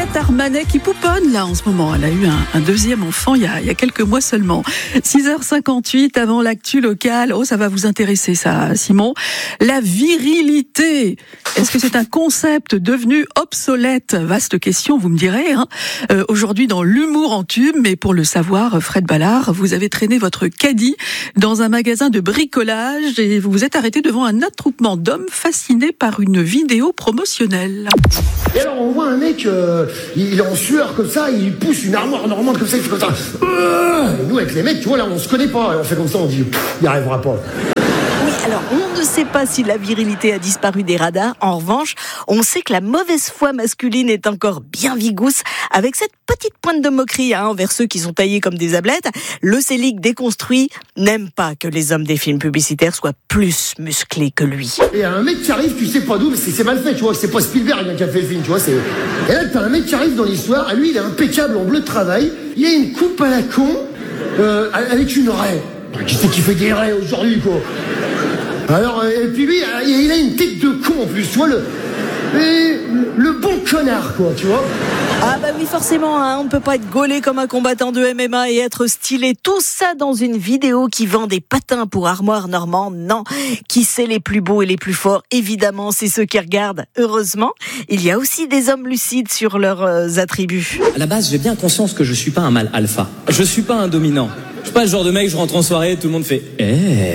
Juliette Armanet qui pouponne là en ce moment. Elle a eu un deuxième enfant il y a quelques mois seulement. 6h58 avant l'actu locale. Oh, ça va vous intéresser ça, Simon. La virilité. Est-ce que c'est un concept devenu obsolète? Vaste question, vous me direz. Aujourd'hui dans l'humour en tube, mais pour le savoir, Fred Ballard, vous avez traîné votre caddie dans un magasin de bricolage et vous vous êtes arrêté devant un attroupement d'hommes fascinés par une vidéo promotionnelle. Et alors on voit un mec, il est en sueur comme ça, il pousse une armoire normande comme ça, il fait comme ça. Et nous avec les mecs, tu vois là, on se connaît pas, et on fait comme ça, on dit, il n'y arrivera pas. Oui, alors on ne sait pas si la virilité a disparu des radars. En revanche, on sait que la mauvaise foi masculine est encore bien vigousse, avec cette petite pointe de moquerie envers ceux qui sont taillés comme des ablettes. Le Célic déconstruit n'aime pas que les hommes des films publicitaires soient plus musclés que lui. Et un mec qui arrive, tu sais pas d'où, mais c'est mal fait, tu vois, c'est pas Spielberg qui a fait le film, tu vois, c'est... Et là, t'as un mec qui arrive dans l'histoire, lui, il est impeccable en bleu de travail, il a une coupe à la con, avec une raie. Qui c'est qui fait des raies aujourd'hui, quoi? Alors, et puis lui, il a une tête de con en plus, tu vois, le bon connard, quoi, tu vois. Ah bah oui, forcément, on ne peut pas être gaulé comme un combattant de MMA et être stylé. Tout ça dans une vidéo qui vend des patins pour armoire normande. Non, qui c'est les plus beaux et les plus forts? Évidemment, c'est ceux qui regardent. Heureusement, il y a aussi des hommes lucides sur leurs attributs. À la base, j'ai bien conscience que je suis pas un mâle alpha. Je suis pas un dominant. Je suis pas le genre de mec, je rentre en soirée, tout le monde fait «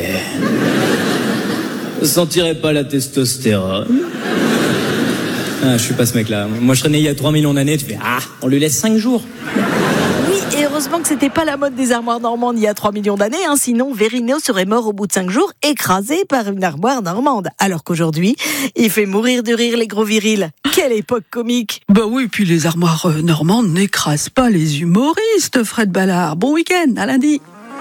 Je sentirais pas la testostérone ?» Ah, je suis pas ce mec-là. Moi, je serais né il y a 3 millions d'années, tu fais « Ah, on lui laisse 5 jours !» Oui, et heureusement que c'était pas la mode des armoires normandes il y a 3 millions d'années, sinon Verino serait mort au bout de 5 jours, écrasé par une armoire normande. Alors qu'aujourd'hui, il fait mourir de rire les gros virils. Quelle époque comique! Bah oui, puis les armoires normandes n'écrasent pas les humoristes, Fred Ballard. Bon week-end, à lundi.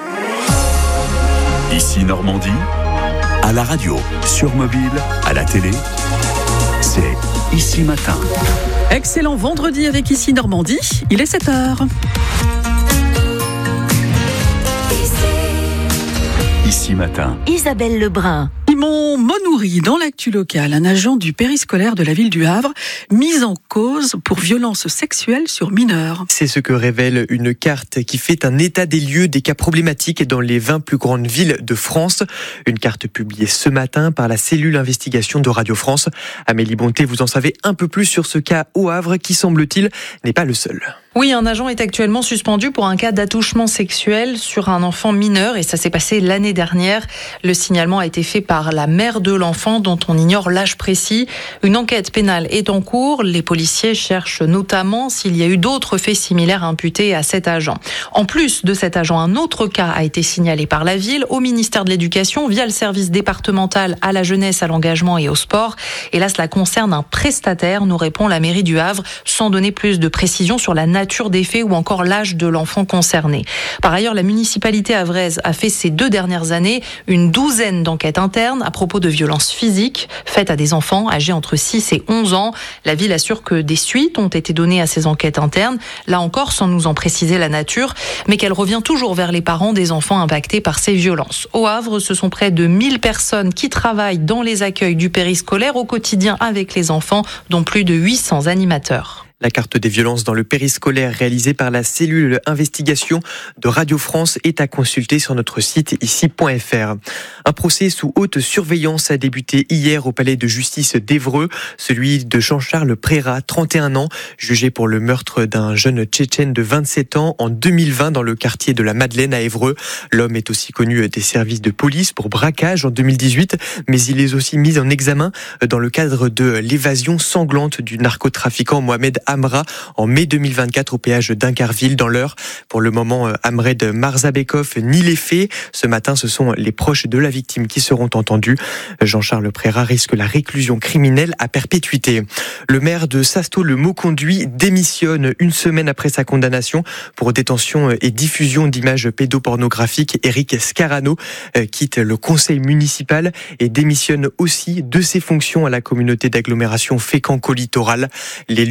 Ici Normandie, à la radio, sur mobile, à la télé, c'est Ici Matin. Excellent vendredi avec Ici Normandie, il est 7h. Ici Matin. Isabelle Lebrun. Simon Monnouri, dans l'actu locale, un agent du périscolaire de la ville du Havre, mis en cause pour violence sexuelle sur mineurs. C'est ce que révèle une carte qui fait un état des lieux des cas problématiques dans les 20 plus grandes villes de France. Une carte publiée ce matin par la cellule investigation de Radio France. Amélie Bonté, vous en savez un peu plus sur ce cas au Havre qui, semble-t-il, n'est pas le seul. Oui, un agent est actuellement suspendu pour un cas d'attouchement sexuel sur un enfant mineur et ça s'est passé l'année dernière. Le signalement a été fait par la mère de l'enfant dont on ignore l'âge précis. Une enquête pénale est en cours. Les policiers cherchent notamment s'il y a eu d'autres faits similaires imputés à cet agent. En plus de cet agent, un autre cas a été signalé par la ville au ministère de l'Éducation via le service départemental à la jeunesse, à l'engagement et au sport. Et là, cela concerne un prestataire, nous répond la mairie du Havre, sans donner plus de précisions sur la nature des faits ou encore l'âge de l'enfant concerné. Par ailleurs, la municipalité havraise a fait ces 2 dernières années une 12aine d'enquêtes internes à propos de violences physiques faites à des enfants âgés entre 6 et 11 ans. La ville assure que des suites ont été données à ces enquêtes internes, là encore sans nous en préciser la nature, mais qu'elle revient toujours vers les parents des enfants impactés par ces violences. Au Havre, ce sont près de 1000 personnes qui travaillent dans les accueils du périscolaire au quotidien avec les enfants, dont plus de 800 animateurs. La carte des violences dans le périscolaire réalisée par la cellule investigation de Radio France est à consulter sur notre site ici.fr. Un procès sous haute surveillance a débuté hier au palais de justice d'Évreux, celui de Jean-Charles Prérat, 31 ans, jugé pour le meurtre d'un jeune Tchétchène de 27 ans en 2020 dans le quartier de la Madeleine à Évreux. L'homme est aussi connu des services de police pour braquage en 2018, mais il est aussi mis en examen dans le cadre de l'évasion sanglante du narcotrafiquant Mohamed Amra en mai 2024 au péage d'Incarville dans l'Eure. Pour le moment, Amred Marzabekov nie les faits. Ce matin, ce sont les proches de la victime qui seront entendus. Jean-Charles Prérat risque la réclusion criminelle à perpétuité. Le maire de Sasto-le-Mauconduit démissionne une semaine après sa condamnation pour détention et diffusion d'images pédopornographiques. Éric Scarano quitte le conseil municipal et démissionne aussi de ses fonctions à la communauté d'agglomération Fécamp-Littoral. L'élu est interdit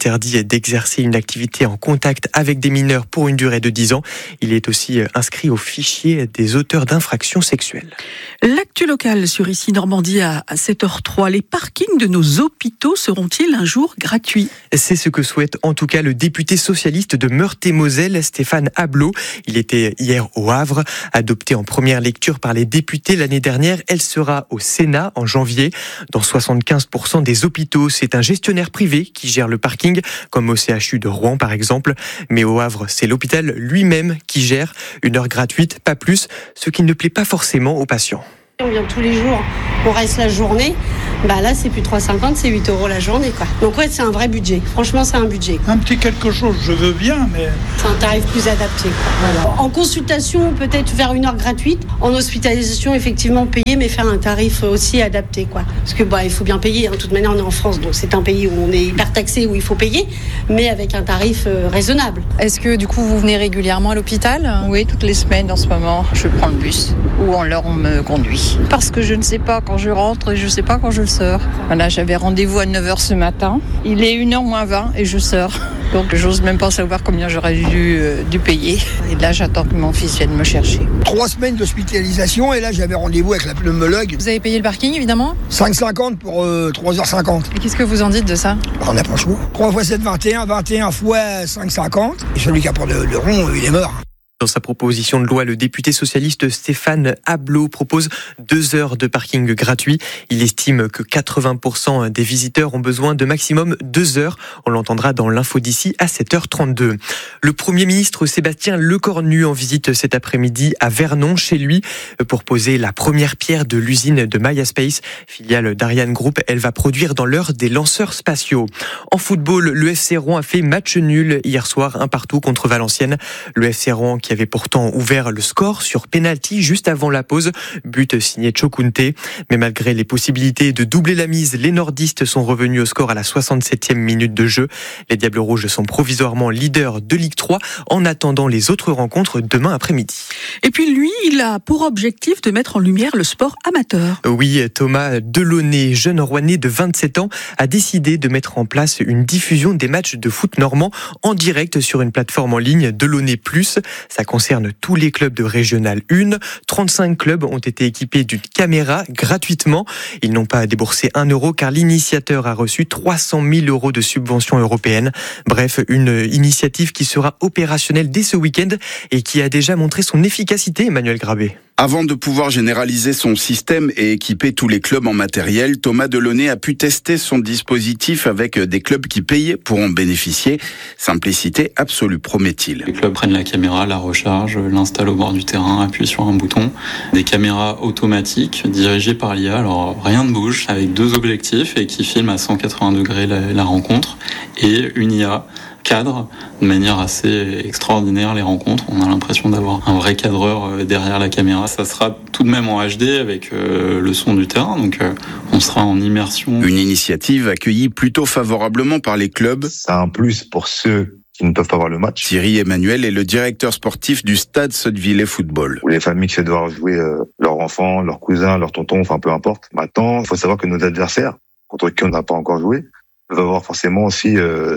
interdit d'exercer une activité en contact avec des mineurs pour une durée de 10 ans. Il est aussi inscrit au fichier des auteurs d'infractions sexuelles. L'actu locale sur Ici Normandie à 7h03. Les parkings de nos hôpitaux seront-ils un jour gratuits ? C'est ce que souhaite en tout cas le député socialiste de Meurthe-et-Moselle, Stéphane Ablot. Il était hier au Havre. Adoptée en première lecture par les députés l'année dernière, elle sera au Sénat en janvier. Dans 75% des hôpitaux, c'est un gestionnaire privé qui gère le parking, comme au CHU de Rouen par exemple. Mais au Havre, c'est l'hôpital lui-même qui gère. 1 heure gratuite, pas plus, ce qui ne plaît pas forcément aux patients. On vient tous les jours, on reste la journée. Là, c'est plus 3,50, c'est 8 € la journée, quoi. Donc ouais, c'est un vrai budget. Franchement, c'est un budget. Un petit quelque chose, je veux bien, mais... C'est un tarif plus adapté, quoi. Voilà. En consultation, peut-être faire 1 heure gratuite. En hospitalisation, effectivement, payer, mais faire un tarif aussi adapté, quoi. Parce que il faut bien payer. De toute manière, on est en France, donc c'est un pays où on est hyper taxé, où il faut payer, mais avec un tarif raisonnable. Est-ce que du coup, vous venez régulièrement à l'hôpital ? Oui, toutes les semaines en ce moment. Je prends le bus ou alors on me conduit. Parce que je ne sais pas quand je rentre et je ne sais pas quand je sors. Voilà, j'avais rendez-vous à 9h ce matin. Il est 1h moins 20 et je sors. Donc j'ose même pas savoir combien j'aurais dû payer. Et là, j'attends que mon fils vienne me chercher. 3 semaines d'hospitalisation et là, j'avais rendez-vous avec la pneumologue. Vous avez payé le parking, évidemment ? 5,50 pour 3h50. Et qu'est-ce que vous en dites de ça ? On n'a pas le choix. 3 x 7, 21. 21 x 5,50. Et celui qui a pas de rond, il est mort. Dans sa proposition de loi, le député socialiste Stéphane Ablot propose 2 heures de parking gratuit. Il estime que 80% des visiteurs ont besoin de maximum 2 heures. On l'entendra dans l'info d'ici à 7h32. Le Premier ministre Sébastien Lecornu en visite cet après-midi à Vernon, chez lui, pour poser la première pierre de l'usine de Maya Space, filiale d'Ariane Group. Elle va produire dans l'heure des lanceurs spatiaux. En football, le FC Rouen a fait match nul hier soir, 1-1 contre Valenciennes. Le FC Rouen qui avait pourtant ouvert le score sur pénalty juste avant la pause, but signé Chokunte. Mais malgré les possibilités de doubler la mise, les nordistes sont revenus au score à la 67e minute de jeu. Les Diables Rouges sont provisoirement leaders de Ligue 3 en attendant les autres rencontres demain après-midi. Et puis lui, il a pour objectif de mettre en lumière le sport amateur. Oui, Thomas Delaunay, jeune Rouennais de 27 ans, a décidé de mettre en place une diffusion des matchs de foot normand en direct sur une plateforme en ligne, Delaunay Plus. Ça concerne tous les clubs de Régional 1. 35 clubs ont été équipés d'une caméra gratuitement. Ils n'ont pas déboursé 1 euro car l'initiateur a reçu 300 000 euros de subventions européennes. Bref, une initiative qui sera opérationnelle dès ce week-end et qui a déjà montré son efficacité, Emmanuel Grabé. Avant de pouvoir généraliser son système et équiper tous les clubs en matériel, Thomas Delaunay a pu tester son dispositif avec des clubs qui payaient pour en bénéficier. Simplicité absolue, promet-il. Les clubs prennent la caméra, la rechargent, l'installent au bord du terrain, appuient sur un bouton. Des caméras automatiques dirigées par l'IA, alors rien ne bouge, avec 2 objectifs et qui filment à 180 degrés la rencontre, et une IA cadre de manière assez extraordinaire les rencontres. On a l'impression d'avoir un vrai cadreur derrière la caméra. Ça sera tout de même en HD avec le son du terrain, donc on sera en immersion. Une initiative accueillie plutôt favorablement par les clubs. C'est un plus pour ceux qui ne peuvent pas voir le match. Thierry Emmanuel est le directeur sportif du stade Sottevillers Football. Où les familles qui essaient de voir jouer leurs enfants, leurs cousins, leurs tontons, enfin peu importe. Maintenant, il faut savoir que nos adversaires, contre qui on n'a pas encore joué, peuvent avoir forcément aussi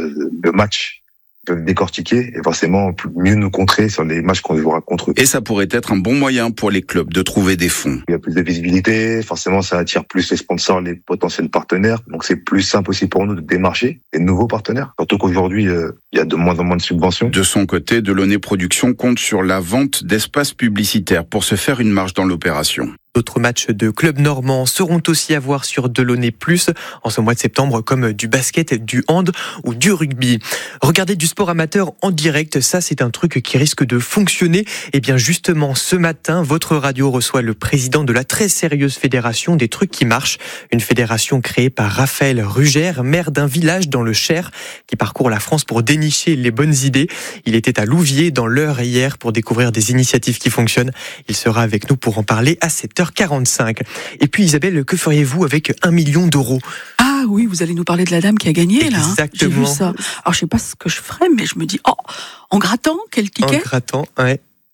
le match. Peuvent décortiquer et forcément mieux nous contrer sur les matchs qu'on jouera contre eux. Et ça pourrait être un bon moyen pour les clubs de trouver des fonds. Il y a plus de visibilité, forcément ça attire plus les sponsors, les potentiels partenaires, donc c'est plus simple aussi pour nous de démarcher des nouveaux partenaires. Surtout qu'aujourd'hui, il y a de moins en moins de subventions. De son côté, Delaunay Productions compte sur la vente d'espaces publicitaires pour se faire une marge dans l'opération. D'autres matchs de clubs normands seront aussi à voir sur Delaunay Plus en ce mois de septembre, comme du basket, du hand ou du rugby. Regarder du sport amateur en direct, ça c'est un truc qui risque de fonctionner. Et bien justement, ce matin, votre radio reçoit le président de la très sérieuse fédération des trucs qui marchent. Une fédération créée par Raphaël Rugère, maire d'un village dans le Cher, qui parcourt la France pour dénicher les bonnes idées. Il était à Louviers dans l'Eure hier pour découvrir des initiatives qui fonctionnent. Il sera avec nous pour en parler à 7h45. Et puis Isabelle, que feriez-vous avec 1 million d'euros ? Ah oui, vous allez nous parler de la dame qui a gagné là. Exactement. J'ai vu ça. Alors je sais pas ce que je ferais, mais je me dis, en grattant, quel ticket ? En grattant, ouais.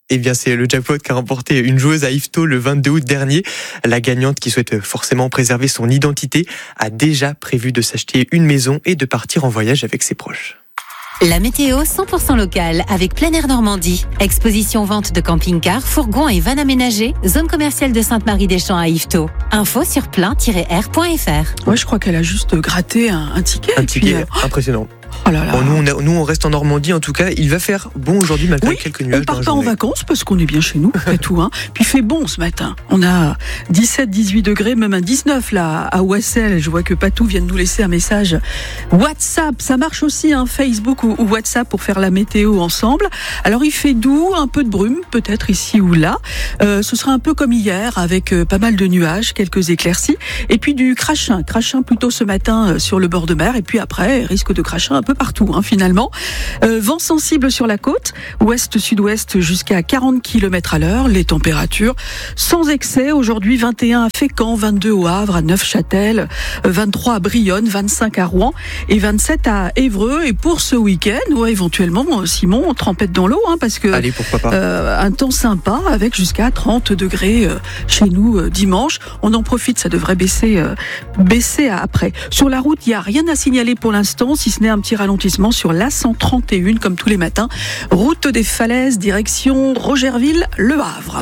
Eh bien, c'est le jackpot qu'a remporté une joueuse à Yvetot le 22 août dernier. La gagnante, qui souhaite forcément préserver son identité, a déjà prévu de s'acheter une maison et de partir en voyage avec ses proches. La météo 100% locale avec Plein Air Normandie. Exposition vente de camping-cars, fourgons et vannes aménagées. Zone commerciale de Sainte-Marie-des-Champs à Yvetot. Info sur plein-air.fr. Ouais, je crois qu'elle a juste gratté un ticket. Un ticket impressionnant. Oh là là. Bon, nous, on reste en Normandie. En tout cas, il va faire bon aujourd'hui malgré quelques nuages. On part pas en vacances parce qu'on est bien chez nous, après tout. Puis il fait bon ce matin. On a 17-18 degrés, même un 19 là à Ouessel. Je vois que Patou vient de nous laisser un message. WhatsApp, ça marche aussi, Facebook ou WhatsApp pour faire la météo ensemble. Alors il fait doux, un peu de brume peut-être ici ou là. Ce sera un peu comme hier avec pas mal de nuages, quelques éclaircies et puis du crachin plutôt ce matin sur le bord de mer et puis après risque de crachin un peu partout finalement. Vent sensible sur la côte, ouest-sud-ouest jusqu'à 40 km/h. Les températures sans excès. Aujourd'hui 21 à Fécamp, 22 au Havre, à Neufchâtel, 23 à Brionne, 25 à Rouen et 27 à Évreux. Et pour ce week-end, éventuellement Simon, trempette dans l'eau parce que allez, pourquoi pas. Un temps sympa avec jusqu'à 30 degrés chez nous dimanche. On en profite, ça devrait baisser après. Sur la route, il n'y a rien à signaler pour l'instant, si ce n'est un petit ralentissement sur l'A131 comme tous les matins. Route des Falaises, direction Rogerville, Le Havre.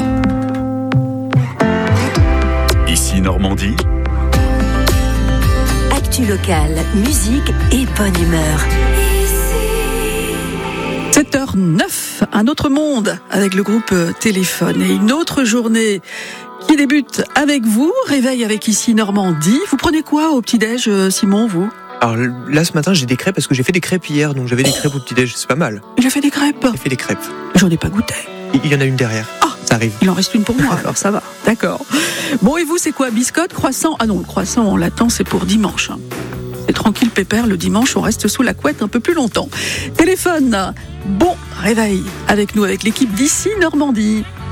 Ici Normandie. Actu locale, musique et bonne humeur. 7h09, un autre monde avec le groupe Téléphone et une autre journée qui débute avec vous. Réveil avec Ici Normandie. Vous prenez quoi au petit-déj, Simon, vous ? Alors là, ce matin, j'ai des crêpes parce que j'ai fait des crêpes hier, donc j'avais des crêpes au petit-déj, c'est pas mal. Il a fait des crêpes ? J'ai fait des crêpes. J'en ai pas goûté. Il y en a une derrière. Ça arrive. Il en reste une pour moi, alors ça va. D'accord. Bon, et vous, c'est quoi ? Biscotte, croissant ? Ah non, le croissant, on l'attend, c'est pour dimanche. C'est tranquille, pépère, le dimanche, on reste sous la couette un peu plus longtemps. Téléphone, bon réveil avec nous, avec l'équipe d'Ici Normandie.